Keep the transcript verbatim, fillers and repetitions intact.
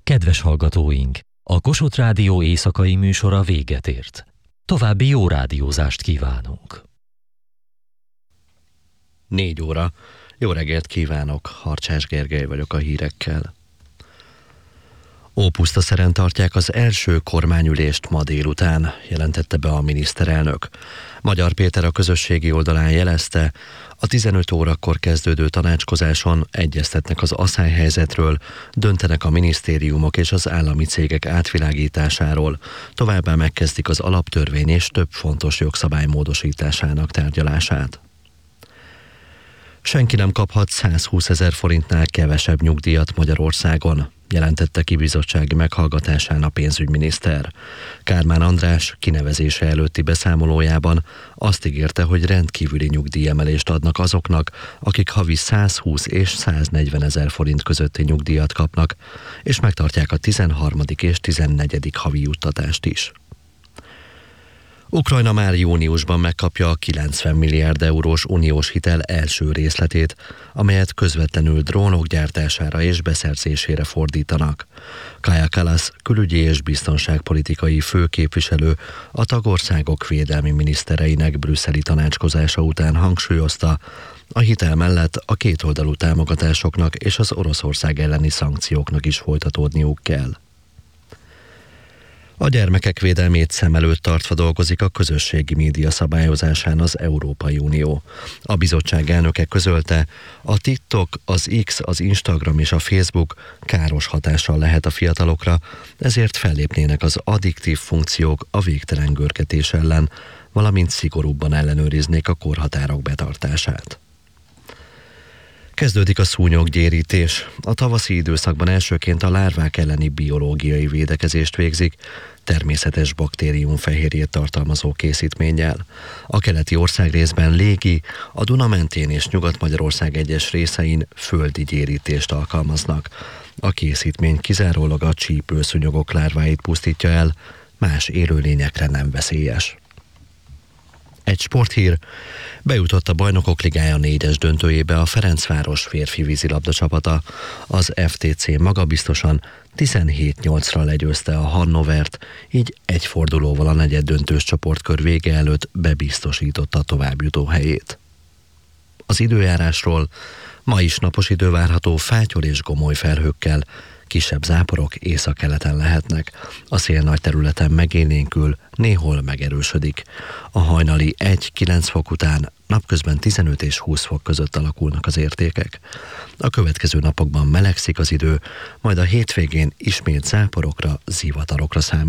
Kedves hallgatóink! A Kossuth Rádió éjszakai műsora véget ért. További jó rádiózást kívánunk! Négy óra. Jó reggelt kívánok, Harcsás Gergely vagyok a hírekkel. Ópusztaszeren tartják az első kormányülést ma délután, jelentette be a miniszterelnök. Magyar Péter a közösségi oldalán jelezte, a tizenöt órakor kezdődő tanácskozáson egyeztetnek az aszályhelyzetről, döntenek a minisztériumok és az állami cégek átvilágításáról, továbbá megkezdik az alaptörvény és több fontos jogszabály módosításának tárgyalását. Senki nem kaphat százhúszezer forintnál kevesebb nyugdíjat Magyarországon, jelentette ki bizottsági meghallgatásán a pénzügyminiszter. Kármán András kinevezése előtti beszámolójában azt ígérte, hogy rendkívüli nyugdíjemelést adnak azoknak, akik havi százhúsz és száznegyven ezer forint közötti nyugdíjat kapnak, és megtartják a tizenharmadik és tizennegyedik havi juttatást is. Ukrajna már júniusban megkapja a kilencven milliárd eurós uniós hitel első részletét, amelyet közvetlenül drónok gyártására és beszerzésére fordítanak. Kaja Kallas külügyi és biztonságpolitikai főképviselő a tagországok védelmi minisztereinek brüsszeli tanácskozása után hangsúlyozta, a hitel mellett a kétoldalú támogatásoknak és az Oroszország elleni szankcióknak is folytatódniuk kell. A gyermekek védelmét szem előtt tartva dolgozik a közösségi média szabályozásán az Európai Unió. A bizottság elnöke közölte, a TikTok, az X, az Instagram és a Facebook káros hatással lehet a fiatalokra, ezért fellépnének az addiktív funkciók a végtelen görgetés ellen, valamint szigorúbban ellenőriznék a korhatárok betartását. Kezdődik a szúnyoggyérítés. A tavaszi időszakban elsőként a lárvák elleni biológiai védekezést végzik, természetes baktériumfehérjét tartalmazó készítménnyel. A keleti országrészben légi, a Duna mentén és Nyugat-Magyarország egyes részein földi gyérítést alkalmaznak. A készítmény kizárólag a csípőszúnyogok lárváit pusztítja el, más élőlényekre nem veszélyes. Egy sporthír, bejutott a Bajnokok Ligája négyes döntőjébe a Ferencváros férfi vízilabda csapata. Az ef té cé magabiztosan tizenhét nyolcra legyőzte a Hannovert, így egy fordulóval a negyeddöntős csoportkör vége előtt bebiztosította a továbbjutó helyét. Az időjárásról: ma is napos idő várható fátyol és gomoly felhőkkel, kisebb záporok északkeleten lehetnek. A szél nagy területen megélénkül, néhol megerősödik. A hajnali egy-kilenc fok után napközben tizenöt és húsz fok között alakulnak az értékek. A következő napokban melegszik az idő, majd a hétvégén ismét záporokra, zivatarokra számít.